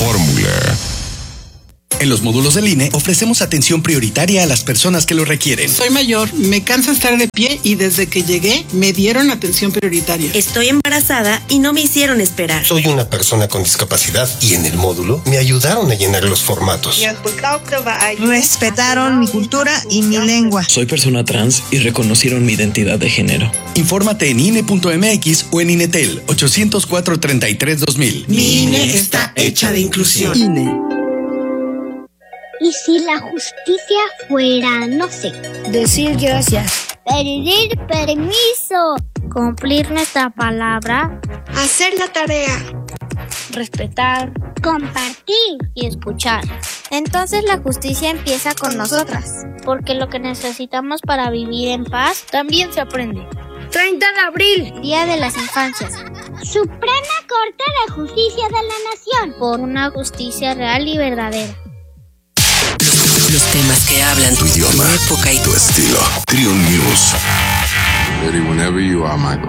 Fórmula. En los módulos del INE ofrecemos atención prioritaria a las personas que lo requieren. Soy mayor, me cansa estar de pie y desde que llegué me dieron atención prioritaria. Estoy embarazada y no me hicieron esperar. Soy una persona con discapacidad y en el módulo me ayudaron a llenar los formatos. Respetaron mi cultura y mi lengua. Soy persona trans y reconocieron mi identidad de género. Infórmate en INE.mx o en INETEL 804-33-2000. Mi INE está hecha de inclusión. INE. ¿Y si la justicia fuera, no sé, decir gracias, pedir permiso, cumplir nuestra palabra, hacer la tarea, respetar, compartir y escuchar? Entonces la justicia empieza con nosotras, porque lo que necesitamos para vivir en paz también se aprende. 30 de abril, Día de las Infancias. Suprema Corte de Justicia de la Nación. Por una justicia real y verdadera. Los temas que hablan tu idioma, tu época y tu estilo. Trion News. Ready whenever you are, Michael.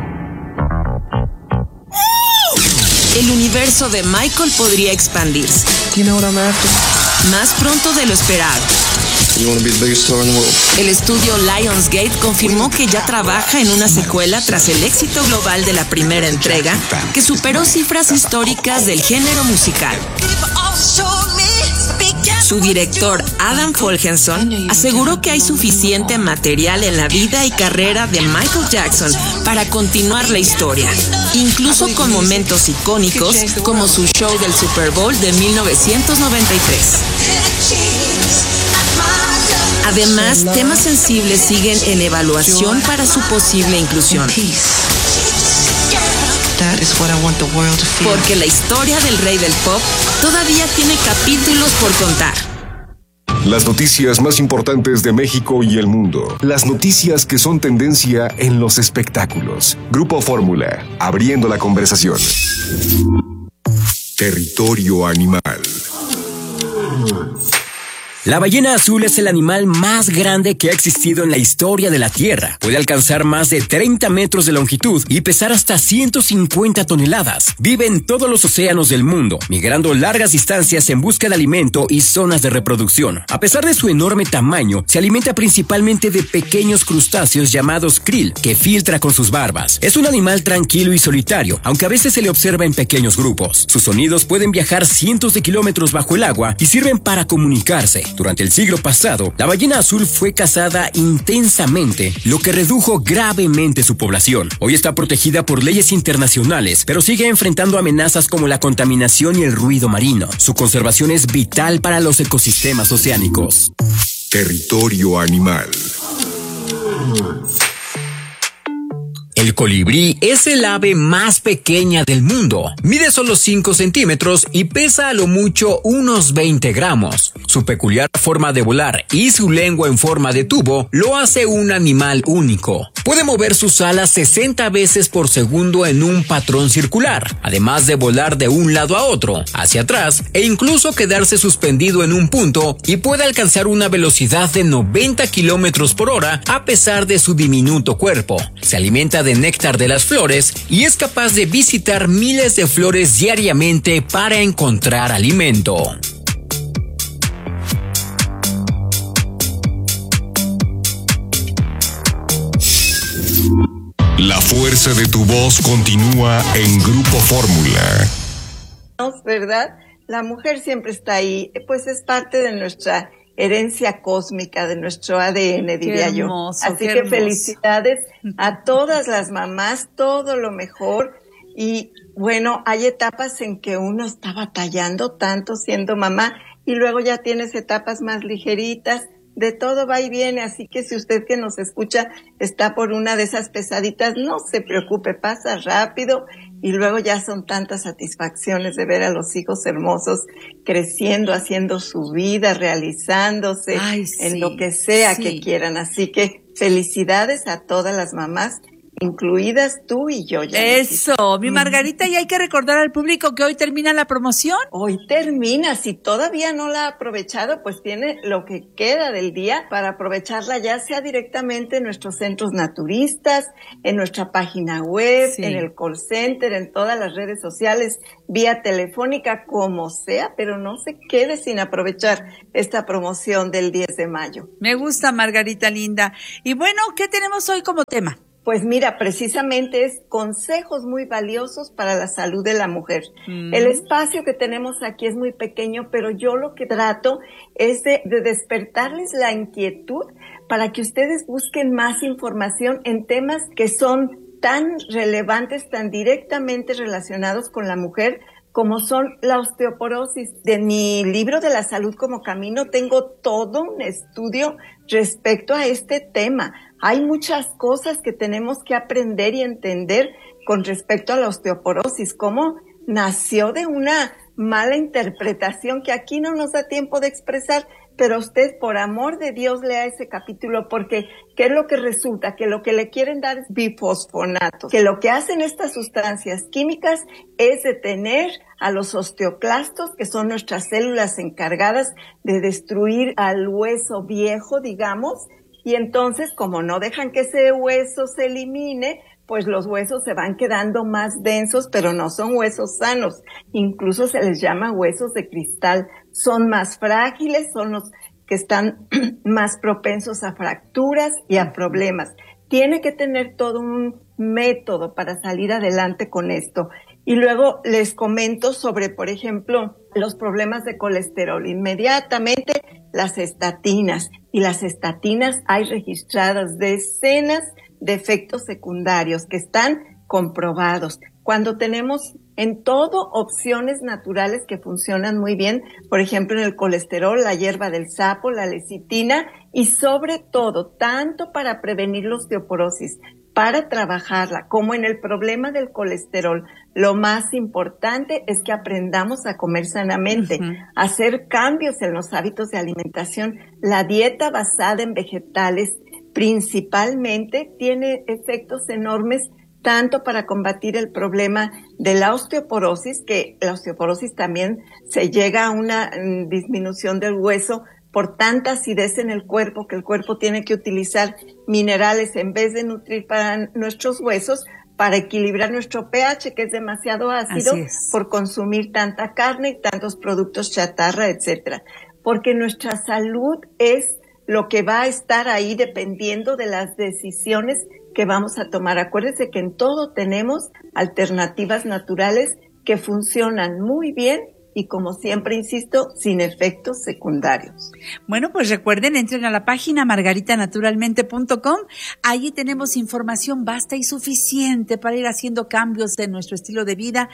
El universo de Michael podría expandirse. You know what I'm after? Más pronto de lo esperado. You want to be the biggest star in the world. El estudio Lionsgate confirmó que ya trabaja en una secuela tras el éxito global de la primera entrega, que superó cifras históricas del género musical. Su director, Adam Folgenson, aseguró que hay suficiente material en la vida y carrera de Michael Jackson para continuar la historia, incluso con momentos icónicos como su show del Super Bowl de 1993. Además, temas sensibles siguen en evaluación para su posible inclusión. Porque la historia del rey del pop todavía tiene capítulos por contar. Las noticias más importantes de México y el mundo. Las noticias que son tendencia en los espectáculos. Grupo Fórmula, abriendo la conversación. Territorio animal. La ballena azul es el animal más grande que ha existido en la historia de la Tierra. Puede alcanzar más de 30 metros de longitud y pesar hasta 150 toneladas. Vive en todos los océanos del mundo, migrando largas distancias en busca de alimento y zonas de reproducción. A pesar de su enorme tamaño, se alimenta principalmente de pequeños crustáceos llamados krill, que filtra con sus barbas. Es un animal tranquilo y solitario, aunque a veces se le observa en pequeños grupos. Sus sonidos pueden viajar cientos de kilómetros bajo el agua y sirven para comunicarse. Durante el siglo pasado, la ballena azul fue cazada intensamente, lo que redujo gravemente su población. Hoy está protegida por leyes internacionales, pero sigue enfrentando amenazas como la contaminación y el ruido marino. Su conservación es vital para los ecosistemas oceánicos. Territorio animal. El colibrí es el ave más pequeña del mundo. Mide solo 5 centímetros y pesa a lo mucho unos 20 gramos. Su peculiar forma de volar y su lengua en forma de tubo lo hace un animal único. Puede mover sus alas 60 veces por segundo en un patrón circular, además de volar de un lado a otro, hacia atrás e incluso quedarse suspendido en un punto, y puede alcanzar una velocidad de 90 kilómetros por hora a pesar de su diminuto cuerpo. Se alimenta de néctar de las flores y es capaz de visitar miles de flores diariamente para encontrar alimento. La fuerza de tu voz continúa en Grupo Fórmula. ¿Verdad? La mujer siempre está ahí, pues es parte de nuestra herencia cósmica, de nuestro ADN, diría yo. Así que felicidades a todas las mamás, todo lo mejor. Y bueno, hay etapas en que uno está batallando tanto siendo mamá y luego ya tienes etapas más ligeritas. De todo va y viene, así que si usted que nos escucha está por una de esas pesaditas, no se preocupe, pasa rápido y luego ya son tantas satisfacciones de ver a los hijos hermosos creciendo, haciendo su vida, realizándose en lo que sea que quieran. Así que felicidades a todas las mamás incluidas tú y yo. Eso, mi Margarita, y hay que recordar al público que hoy termina la promoción. Hoy termina, si todavía no la ha aprovechado, pues tiene lo que queda del día para aprovecharla, ya sea directamente en nuestros centros naturistas, en nuestra página web, en el call center, en todas las redes sociales, vía telefónica, como sea, pero no se quede sin aprovechar esta promoción del 10 de mayo. Me gusta, Margarita linda. Y bueno, ¿qué tenemos hoy como tema? Pues mira, precisamente es consejos muy valiosos para la salud de la mujer. El espacio que tenemos aquí es muy pequeño, pero yo lo que trato es de despertarles la inquietud para que ustedes busquen más información en temas que son tan relevantes, tan directamente relacionados con la mujer, como son la osteoporosis. De mi libro de la salud como camino tengo todo un estudio respecto a este tema. Hay muchas cosas que tenemos que aprender y entender con respecto a la osteoporosis, cómo nació de una mala interpretación que aquí no nos da tiempo de expresar, pero usted, por amor de Dios, lea ese capítulo, porque ¿qué es lo que resulta? Que lo que le quieren dar es bifosfonatos, que lo que hacen estas sustancias químicas es detener a los osteoclastos, que son nuestras células encargadas de destruir al hueso viejo, digamos, y entonces, como no dejan que ese hueso se elimine, pues los huesos se van quedando más densos, pero no son huesos sanos. Incluso se les llama huesos de cristal. Son más frágiles, son los que están más propensos a fracturas y a problemas. Tiene que tener todo un método para salir adelante con esto. Y luego les comento sobre, por ejemplo, los problemas de colesterol. Inmediatamente las estatinas. Y las estatinas hay registradas decenas de efectos secundarios que están comprobados. Cuando tenemos en todo opciones naturales que funcionan muy bien, por ejemplo en el colesterol, la hierba del sapo, la lecitina, y sobre todo, tanto para prevenir la osteoporosis, para trabajarla, como en el problema del colesterol, lo más importante es que aprendamos a comer sanamente, a hacer cambios en los hábitos de alimentación. La dieta basada en vegetales principalmente tiene efectos enormes tanto para combatir el problema de la osteoporosis, que la osteoporosis también se llega a una disminución del hueso por tanta acidez en el cuerpo, que el cuerpo tiene que utilizar minerales en vez de nutrir para nuestros huesos, para equilibrar nuestro pH, que es demasiado ácido, por consumir tanta carne y tantos productos chatarra, etcétera. Porque nuestra salud es lo que va a estar ahí dependiendo de las decisiones que vamos a tomar. Acuérdense que en todo tenemos alternativas naturales que funcionan muy bien y, como siempre insisto, sin efectos secundarios. Bueno, pues recuerden, entren a la página margaritanaturalmente.com. Allí tenemos información vasta y suficiente para ir haciendo cambios en nuestro estilo de vida.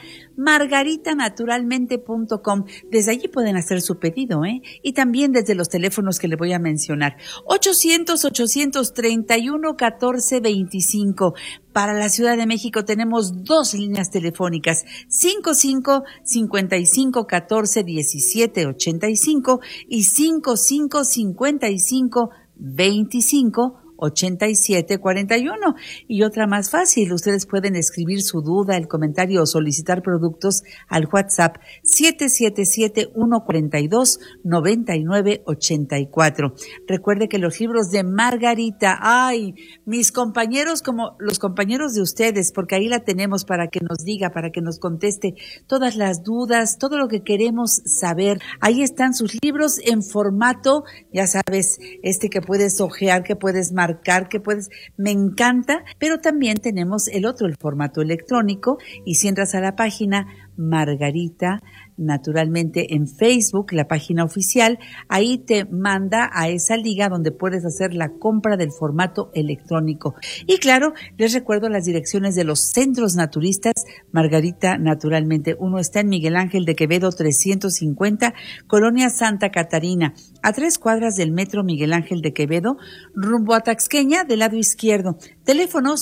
margaritanaturalmente.com. Desde allí pueden hacer su pedido, y también desde los teléfonos que le voy a mencionar. 800-831-1425. Para la Ciudad de México tenemos 2 líneas telefónicas, 55-55-14-17-85 y 55-55-25-87-41. Y otra más fácil, ustedes pueden escribir su duda, el comentario o solicitar productos al WhatsApp 777-142-9984. Recuerde que los libros de Margarita, mis compañeros como los compañeros de ustedes, porque ahí la tenemos para que nos diga, para que nos conteste todas las dudas, todo lo que queremos saber. Ahí están sus libros en formato, ya sabes, que puedes hojear, que puedes marcar, que puedes, me encanta, pero también tenemos el formato electrónico, y si entras a la página Margarita Naturalmente en Facebook, la página oficial, ahí te manda a esa liga donde puedes hacer la compra del formato electrónico. Y claro, les recuerdo las direcciones de los centros naturistas Margarita Naturalmente. Uno está en Miguel Ángel de Quevedo 350, Colonia Santa Catarina, a 3 cuadras del metro Miguel Ángel de Quevedo, rumbo a Taxqueña, del lado izquierdo. Teléfono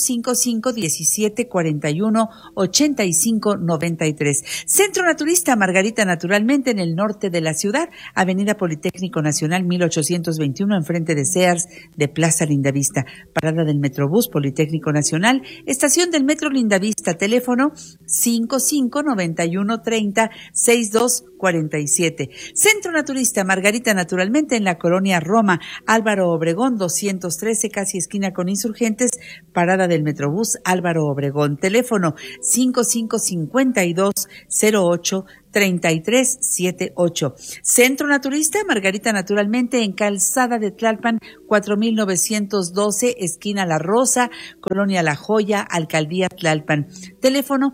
5517418593. Centro Naturista Margarita Naturalmente en el norte de la ciudad, Avenida Politécnico Nacional 1821, enfrente de Sears de Plaza Lindavista. Parada del Metrobús Politécnico Nacional, estación del Metro Lindavista. Teléfono 5591306247. Centro Naturista Margarita Naturalmente en la colonia Roma, Álvaro Obregón 213, casi esquina con Insurgentes, parada del Metrobús Álvaro Obregón. Teléfono 5552083378. Centro Naturista Margarita Naturalmente en Calzada de Tlalpan 4912, esquina La Rosa, colonia La Joya, Alcaldía Tlalpan. Teléfono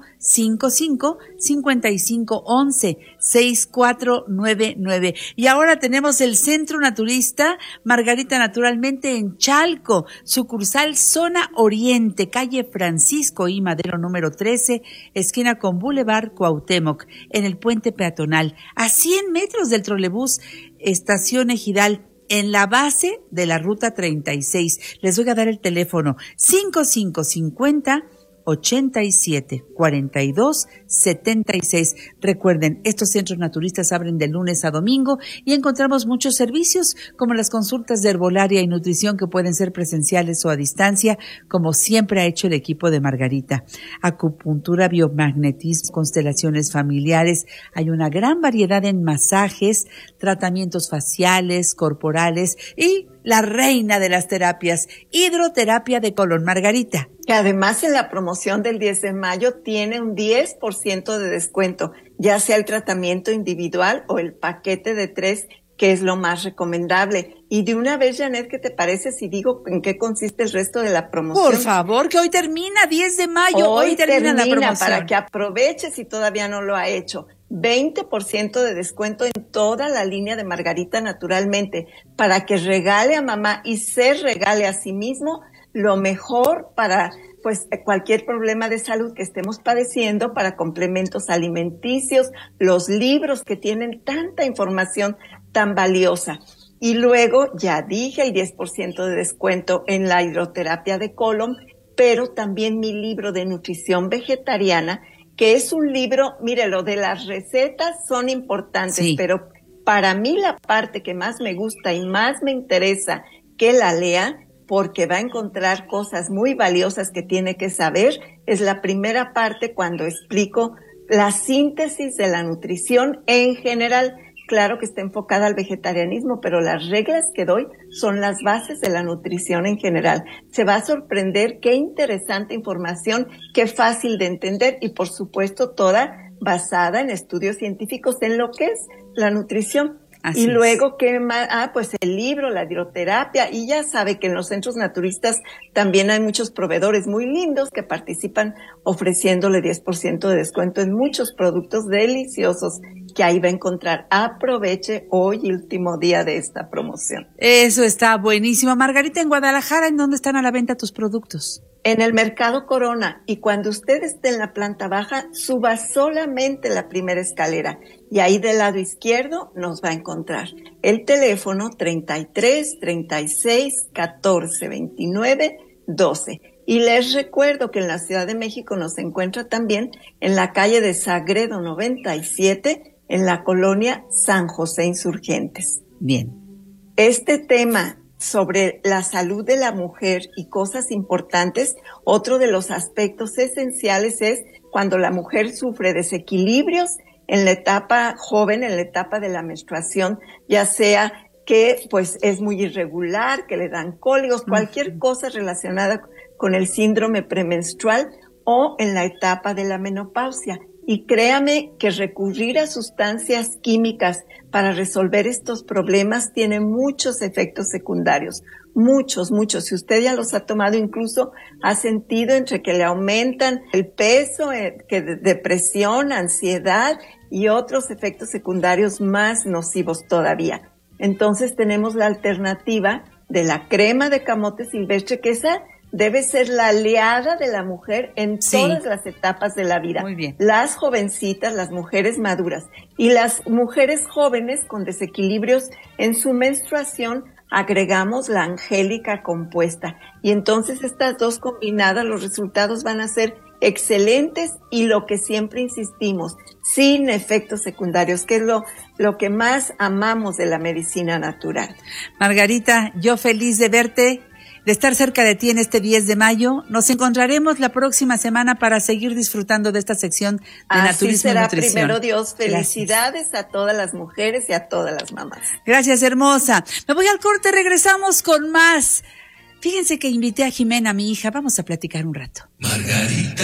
55-5511-6499. Y ahora tenemos el Centro Naturista Margarita Naturalmente en Chalco, sucursal Zona Oriente, calle Francisco I. Madero número 13, esquina con Boulevard Cuauhtémoc, en el puente peatonal, a 100 metros del trolebús Estación Ejidal, en la base de la ruta 36. Les voy a dar el teléfono 5550-8742-76. Recuerden, estos centros naturistas abren de lunes a domingo y encontramos muchos servicios como las consultas de herbolaria y nutrición que pueden ser presenciales o a distancia, como siempre ha hecho el equipo de Margarita. Acupuntura, biomagnetismo, constelaciones familiares. Hay una gran variedad en masajes, tratamientos faciales, corporales y la reina de las terapias, hidroterapia de colon, Margarita. Que además en la promoción del 10 de mayo tiene un 10% de descuento, ya sea el tratamiento individual o el paquete de 3, que es lo más recomendable. Y de una vez, Janet, ¿qué te parece si digo en qué consiste el resto de la promoción? Por favor, que hoy termina 10 de mayo, hoy termina la promoción. Para que aproveche si todavía no lo ha hecho. 20% de descuento en toda la línea de Margarita Naturalmente, para que regale a mamá y se regale a sí mismo lo mejor para pues cualquier problema de salud que estemos padeciendo, para complementos alimenticios, los libros que tienen tanta información tan valiosa. Y luego, ya dije, hay 10% de descuento en la hidroterapia de colon, pero también mi libro de nutrición vegetariana, que es un libro, mire, lo de las recetas son importantes, sí, pero para mí la parte que más me gusta y más me interesa que la lea, porque va a encontrar cosas muy valiosas que tiene que saber, es la primera parte cuando explico la síntesis de la nutrición en general. Claro que está enfocada al vegetarianismo, pero las reglas que doy son las bases de la nutrición en general. Se va a sorprender qué interesante información, qué fácil de entender y por supuesto toda basada en estudios científicos en lo que es la nutrición. Así y luego, ¿qué más? Pues el libro, la hidroterapia, y ya sabe que en los centros naturistas también hay muchos proveedores muy lindos que participan ofreciéndole 10% de descuento en muchos productos deliciosos que ahí va a encontrar. Aproveche hoy, último día de esta promoción. Eso está buenísimo. Margarita, en Guadalajara, ¿en dónde están a la venta tus productos? En el Mercado Corona, y cuando usted esté en la planta baja, suba solamente la primera escalera y ahí del lado izquierdo nos va a encontrar. El teléfono 33 36 14 29 12. Y les recuerdo que en la Ciudad de México nos encuentra también en la calle de Sagredo 97, en la colonia San José Insurgentes. Bien. Este tema sobre la salud de la mujer y cosas importantes, otro de los aspectos esenciales es cuando la mujer sufre desequilibrios en la etapa joven, en la etapa de la menstruación, ya sea que pues es muy irregular, que le dan cólicos, cualquier cosa relacionada con el síndrome premenstrual o en la etapa de la menopausia. Y créame que recurrir a sustancias químicas para resolver estos problemas tiene muchos efectos secundarios, muchos. Si usted ya los ha tomado, incluso ha sentido entre que le aumentan el peso, que depresión, ansiedad y otros efectos secundarios más nocivos todavía. Entonces tenemos la alternativa de la crema de camote silvestre, que esa debe ser la aliada de la mujer en todas las etapas de la vida. Muy bien. Las jovencitas, las mujeres maduras y las mujeres jóvenes con desequilibrios en su menstruación, agregamos la angélica compuesta. Y entonces estas dos combinadas, los resultados van a ser excelentes y lo que siempre insistimos, sin efectos secundarios, que es lo que más amamos de la medicina natural. Margarita, yo feliz de verte, de estar cerca de ti en este 10 de mayo. Nos encontraremos la próxima semana para seguir disfrutando de esta sección de naturismo y nutrición. Así será, primero Dios. Felicidades a todas las mujeres y a todas las mamás. Gracias, hermosa. Me voy al corte, regresamos con más. Fíjense que invité a Jimena, mi hija. Vamos a platicar un rato. Margarita.